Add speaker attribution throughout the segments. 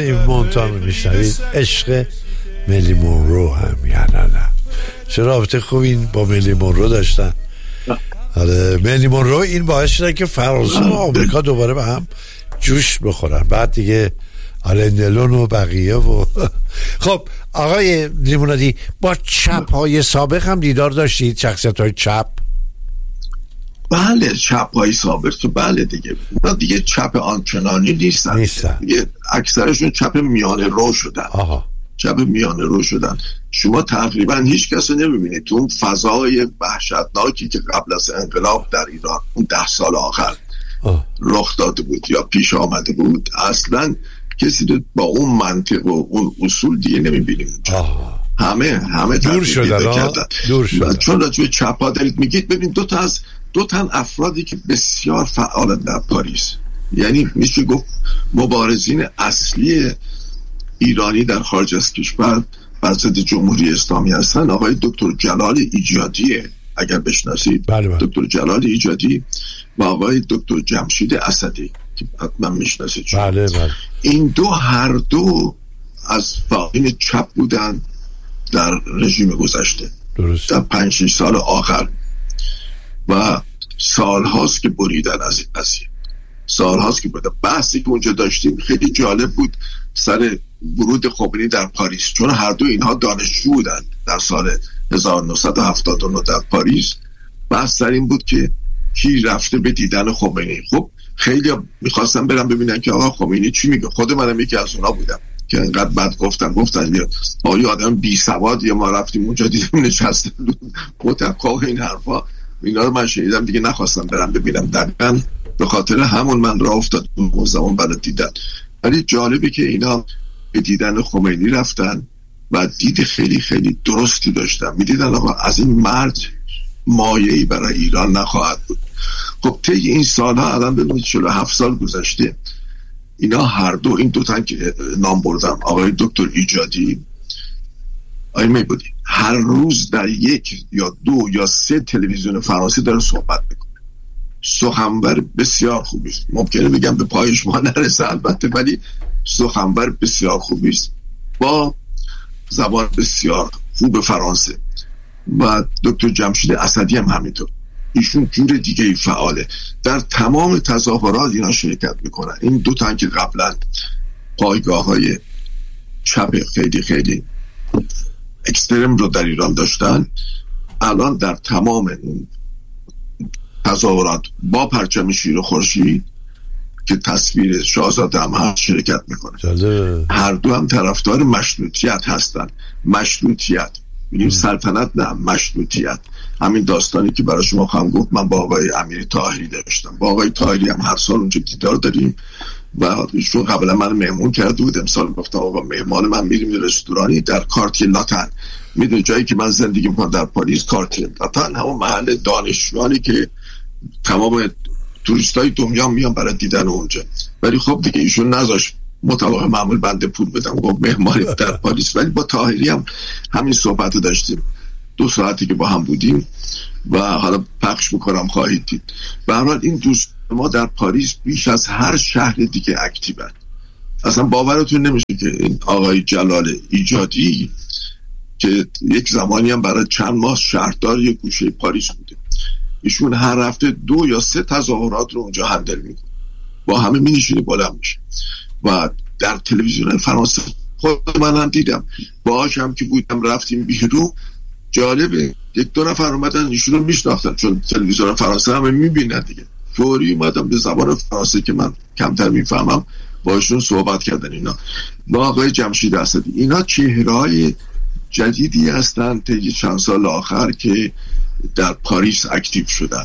Speaker 1: این مونتان میشنوید. عشق ملی مونرو هم نه چه رابطه خوب این با ملی مونرو داشتن. آره ملی مونرو این باعث شده که فرانسه و آمریکا دوباره به هم جوش بخورن، بعد دیگه آلن دلون و بقیه و خب آقای لیمونادی با چپ های سابق هم دیدار داشتید؟ شخصیت های چپ؟
Speaker 2: بله چپ های سابق که بله دیگه چپ آنچنانی نیستن. دیگه اکثرشون چپ میانه رو شدن. چپ میانه رو شدن. شما تقریبا هیچ کس رو نمیبینید تو اون فضای وحشتناکی که قبل از انقلاب در ایران اون 10 سال آخر رخ داده بود یا پیش آمده بود، اصلا کسی رو با اون منطق و اون اصول دیگه نمیبینیم. همه
Speaker 1: دور شدن.
Speaker 2: چون راجع به چپ ها دارید میگید، ببین دو تا افرادی که بسیار فعال در پاریس، یعنی میشه گفت مبارزین اصلی ایرانی در خارج از کشور بر ضد جمهوری اسلامی هستن. آقای دکتر جلال ایجادی اگر بشناسید، دکتر جلال ایجادی و آقای دکتر جمشید اسدی که حتما میشناسید.
Speaker 1: بله.
Speaker 2: این هر دو از فاعلین چپ بودن در رژیم گذشته.
Speaker 1: درست.
Speaker 2: در 5-6 سال آخر و سالهاست که بریدن از این قضیه. سالهاست که بریدن. بحثی که اونجا داشتیم خیلی جالب بود سر ورود خمینی در پاریس، چون هر دو اینها دانشجو بودن در سال 1979 در پاریس. بحث سر این بود که کی رفته به دیدن خمینی. خب خیلی میخواستم برم ببینن که آقا خمینی چی میگه. خود منم یکی از اونا بودم که انقدر بد گفتن آیا آدم بی سواد یا ما رفتیم اونجا دیدیم نشسته متقاق این حرفا، اینا رو من شنیدم دیگه نخواستم برم ببینم. دقیقاً به خاطر همون من راه افتاد اون زمان برای دیدن. ولی جالبه که اینا به دیدن خمینی رفتن و دید خیلی خیلی درستی داشتن. میدیدن آقا از این مرد مایه‌ای برای ایران نخواهد بود. خب طی این سالها الان ببینید 47 سال گذشته، اینا هر دو این دو تا که نام بردم، آقای دکتر ایجادی آقای میبودی هر روز در 1 یا 2 یا 3 تلویزیون فرانسه داره صحبت میکنه. سخنور بسیار خوبی است. ممکنه بگم به پایش ما نرسه البته، ولی سخنور بسیار خوبی است با زبان بسیار خوب فرانسه. و دکتر جمشید اسدی هم همینطور، ایشون جور دیگه ای فعاله. در تمام تظاهرات اینا شرکت میکنن. این دو تا که قبلا پایگاه های چپ خیلی خیلی اکستریم رو در ایران داشتن، الان در تمام تظاهرات با پرچم شیر و خورشید که تصویر شاهزاده هم هست شرکت میکنه. هر دو هم طرفدار مشروطیت هستن. مشروطیت میگیم سلطنت نه، مشروطیت. همین داستانی که برای شما خواهم گفت من با آقای امیر طاهری داشتم. با آقای طاهری هم هر سال اونجا دیدار داریم و ایشون قبلا من مهمون کرده بود. امسال گفتم آقا مهمان من میریم رستورانی در کارتیه لاتن. میدونی جایی که من زندگی میکنم در پاریس، کارتیه لاتن همون محل دانشجویانی که تمام توریستای دنیا میان برای دیدن اونجا. ولی خب دیگه ایشون نذاشت مطابق معمول بنده پول بدم، گفت مهمانی در پاریس. ولی با طاهری هم همین صحبت داشتیم 2 ساعتی که با هم بودیم و حالا پخش میکنم خواهید دید. به هر حال این دوست ما در پاریس بیش از هر شهر دیگه اکتیوند. اصلا باورتون نمیشه که این آقای جلال ایجادی که یک زمانی هم برای چند ماه شهردار یک گوشه پاریس بوده، ایشون هر هفته 2 یا 3 تظاهرات رو اونجا هندل میکنه، با همه مینشینه بالا میشه. و در تلویزیون فرانسه خود منم دیدم، باهاش هم که بودم رفتیم بیرون. جالبه 1-2 نفر اومدن ایشون رو میشناختن چون تلویزیون فرانسه همه میبینن دیگه. فوری اومدم به زبان فرانسه که من کمتر میفهمم باشون صحبت کردن. اینا با آقای جمشید اسدی، اینا چهره‌های جدیدی هستن طی چند سال آخر که در پاریس اکتیو شدن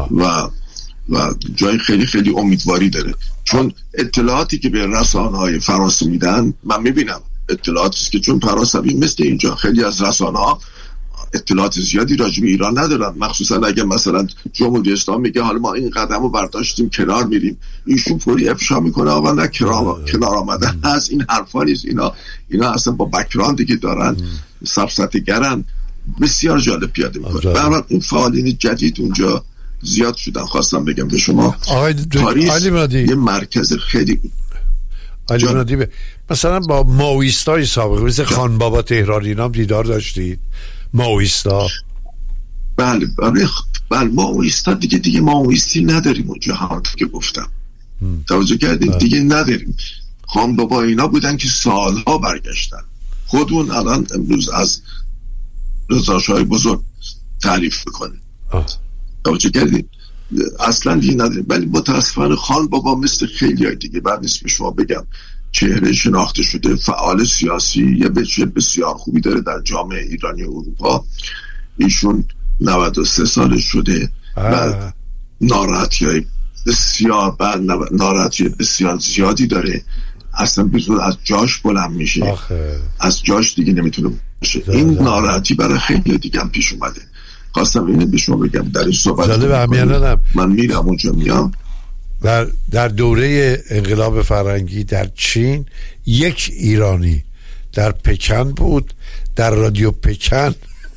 Speaker 2: و جای خیلی خیلی امیدواری داره. چون اطلاعاتی که به رسانه‌های فرانسه میدن من میبینم اطلاعاتی که چون فرانسه مثل اینجا خیلی از رسانه‌ها اطلاعات زیادی راجع به ایران ندارن، مخصوصا اگه مثلا جمهوری اسلامی میگه حالا ما این قدم رو برداشتیم کنار میریم، ایشون فوری افشا میکنه آقا نه کنار آمدن از این حرفا نیست. اینا اصلا با بک‌گراندی که دارن سفسطه‌گرن، بسیار جالب پیاده میکنه. برای این فعالین جدید اونجا زیاد شدن. خواستم بگم به شما پاریس یه مرکز خیلی
Speaker 1: علی مثلا با ماویستای سابقه مثل خان بابا تهرانی نام دیدار داشتید؟ ماویستا؟
Speaker 2: بله ماویستا دیگه ماویستی نداریم اونجا، همونطور که گفتم توجه کردید دیگه نداریم. خان بابا اینا بودن که سالها برگشتن. خودمون الان امروز از رضاشاه بزرگ تعریف بکنیم، توجه کردید اصلا دیگه نداریم. ولی متاسفانه خان بابا مثل خیلی های دیگه، بعد اسم شما بگم، چهره شناخته شده، فعال سیاسی، یه بچه بسیار خوبی داره در جامعه ایرانی و اروپا. ایشون 93 سالش شده و ناراحتی بسیار زیادی داره. اصلا بزرگ از جاش بلند میشه، از جاش دیگه نمیتونه باشه. این ناراحتی برای خیلی دیگه هم پیش اومده. خواستم اینه به شما بگم در این صحبت من میرم اونجا میام.
Speaker 1: در دوره انقلاب فرهنگی در چین یک ایرانی در پکن بود، در رادیو پکن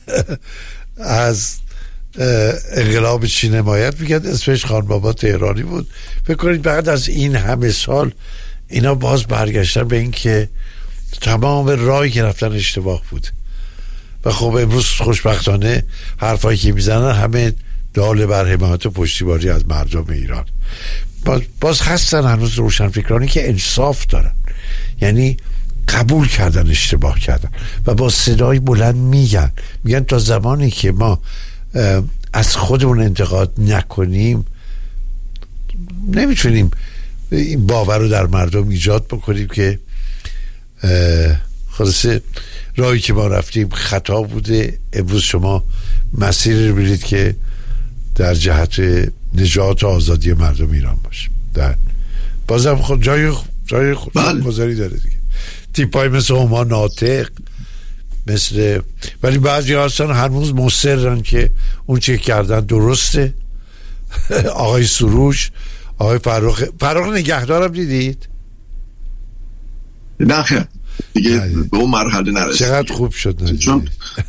Speaker 1: از انقلاب چین حمایت میکرد، اسمش خان بابا تهرانی بود. فکر کنید بعد از این همه سال اینا باز برگشتن به این که تمام راهی که رفتن اشتباه بود. و خب امروز خوشبختانه حرفایی که میزنن همه دال بر حمایت و پشتیبانی از مردم ایران. باز هستن هنوز روشنفکرانی که انصاف دارن، یعنی قبول کردن اشتباه کردن و با صدای بلند میگن تا زمانی که ما از خودمون انتقاد نکنیم نمیتونیم این باور رو در مردم ایجاد بکنیم که خلاصه راهی که ما رفتیم خطا بوده. امروز شما مسیری رو برید که در جهت نجات و آزادی مردم ایران باشه. بازم خود جای گذاری داره دیگه. تیپای مثل هما ناطق مثل، ولی بعضی هستن هنوز مصرن که اون چه کردن درسته. آقای سروش، آقای فرخ نگهدارم دیدید؟
Speaker 2: نه خیر دیگه به اون مرحله نرسید.
Speaker 1: چقدر خوب شد
Speaker 2: چون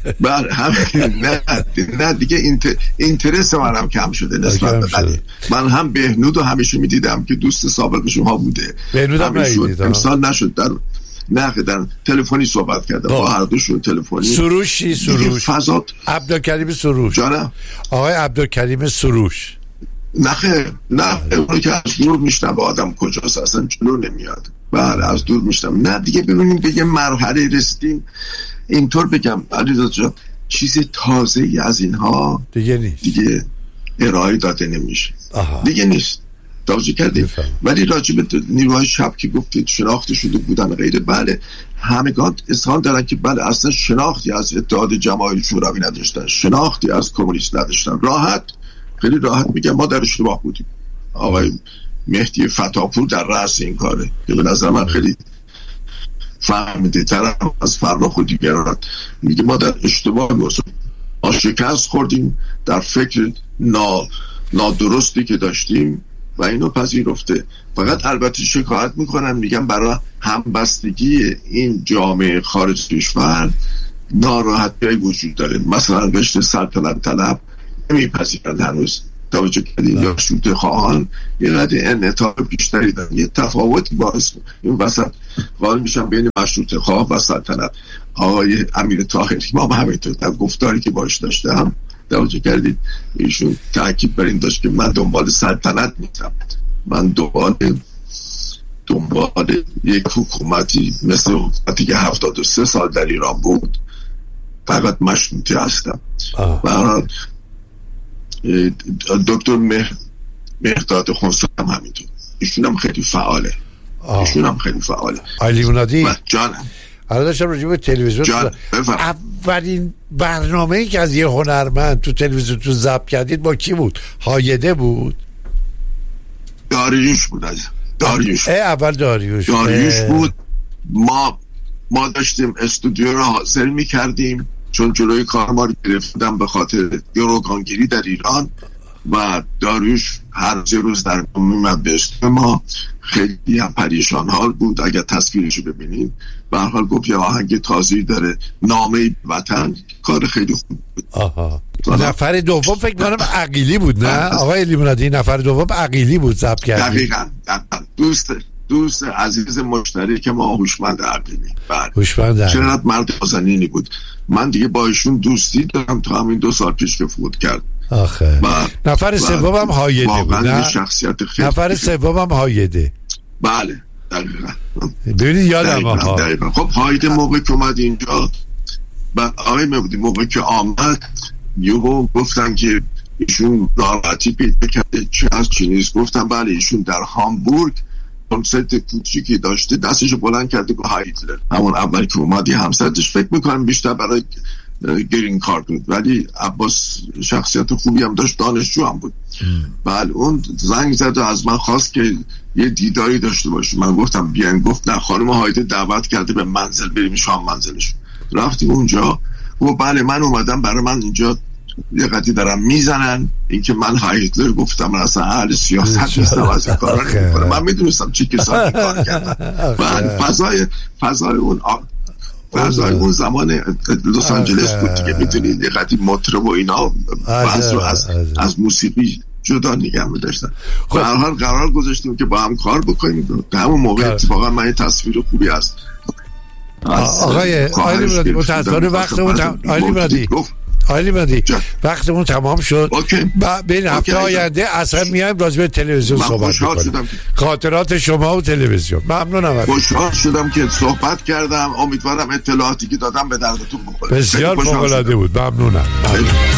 Speaker 2: نه دیگه اینترس من هم کم شده نسبت به قدیم. من هم بهنود رو همیشه میدیدم که دوست سابق شما بوده.
Speaker 1: بهنود هم ندیدید؟
Speaker 2: امسال نشد در تلفنی صحبت کردم با هر دوشون تلفنی.
Speaker 1: سروش عبدالکریم سروش.
Speaker 2: جانم
Speaker 1: آقای عبدالکریم سروش.
Speaker 2: نه اونو که از دور میشنم با آدم کجاست اصلا جلو نمیاد. بله از دور میشنم. نه دیگه ببینیم به یه مرحله رسیدیم. اینطور بگم علیرضا جان چیز تازه ای از اینها
Speaker 1: دیگه نیست، دیگه
Speaker 2: ارائه داده نمیشه. دیگه نیست. توجه کردید؟ ولی راجع به نیروهای شب که گفتید شناخته شده بودن غیره، بله همگان اذعان دارن که بله اصلا شناختی از اتحاد جماهیر شوروی نداشتن، شناختی از کمونیست نداشتن. خیلی راحت میگم ما در اشتباه بودیم. آقای مهدی فتاپور در رأس این کاره که به نظر من خیلی فهمیده تر از فرخ و دیگران. میگه ما در اشتباه ما شکست خوردیم در فکر نادرستی که داشتیم و اینو پذیرفته. فقط البته شکایت میکنن، میگن برای همبستگی این جامعه خارج کشور ناراحتی‌های وجود داره. مثلا رشته سلطنت طلب نمیپذیرن هنوز. توجه کردین؟ یا شوت خواهان یه قدر انعطاف بیشتری دارن. یه تفاوتی باعث این وسط قائل میشن بین مشروطه خواه و سلطنت. آقای امیر طاهری ما همینطور در گفتاری که باش داشتم توجه کردید ایشون تاکید بر این داشت که من دنبال سلطنت نیستم، من دنبال یک حکومتی مثل حکومتی که 73 سال در ایران بود فقط مشروطه هستم. برای دکتر مهرداد خونسا هم همینطور، ایشون هم خیلی فعاله.
Speaker 1: علی منادی
Speaker 2: جانم
Speaker 1: حالا داشتم راجع به تلویزیون اولین برنامه‌ای که از یه هنرمند تو تلویزیون تو ضبط کردید با کی بود؟ هایده بود؟
Speaker 2: داریوش بود.
Speaker 1: اول داریوش
Speaker 2: بود. ما داشتیم استودیو رو حاضر می‌کردیم چون جلوی کار ما رو گرفتن به خاطر گروگانگیری در ایران و داریوش هر روز در میمد به اسم ما. خیلی هم پریشان حال بود. اگر تصویرشو ببینید به هر حال گفت یه آهنگ تازه‌ای داره، نامه وطن. کار خیلی خوب بود.
Speaker 1: نفر دوم فکر کنم عقیلی بود، نه آقای لیمونادی؟ نفر دوم عقیلی بود ضبط کردی.
Speaker 2: دقیقاً دوست عزیز مشترک ما هوشمند عقیلی.
Speaker 1: هوشمند عقیلی
Speaker 2: چقدر مرد نازنینی بود. من دیگه با ایشون دوستی دارم تا همین 2 سال پیش که فوت کرد.
Speaker 1: آخه نفر سومم هایده بود. نه
Speaker 2: شخصیت خیلی
Speaker 1: نفر سومم هایده.
Speaker 2: بله دقیقاً.
Speaker 1: ببینید یادم آها.
Speaker 2: خب هایده موقعی که اومد اینجا و آقای مبودی موقعی که آمد یهو گفتن که ایشون ناراحتی پیدا کرده چه از چینیز. گفتم بله ایشون در هامبورگ کنسرت کوچیکی داشته، دستشو بلند کرده که هایتلر. همون اولی که اومدی همسرش فکر میکنم بیشتر برای گرین کارت بود، ولی عباس شخصیت خوبی هم داشت، دانشجو هم بود. بله اون زنگ زد و از من خواست که یه دیداری داشته باشه. من گفتم بیاین. گفت نه خانم هایده دعوت کرده به منزل بریم شام منزلش. رفتیم اونجا و بله من اومدم، برای من اینجا یه قضیه دارم میزنن اینکه من هایتلر گفتم. من اصلا اهل سیاست نیستم، از این کارا نمی‌کنم. من میدونستم چی کسانی کار کردن. بعد فضای اون زمان لس آنجلس بود که میدونید یه قضیه مطرب و اینا بعضی از موسیقی جدا نگه می‌داشتن. به هر حال قرار گذاشتیم که با هم کار بکنیم. در همون موقع اتفاقا من یه تصویر خوبی هست
Speaker 1: آقای مرادی متاسفانه وقتمون تمام شد. بین هفته آینده اصلا میایم راجع به تلویزیون صحبت می‌کنیم. خاطرات شما و تلویزیون. ممنونم.
Speaker 2: خوشحال شدم که صحبت کردم. امیدوارم اطلاعاتی که دادم به دردتون بخوره.
Speaker 1: بسیار فوق‌العاده بود. ممنونم.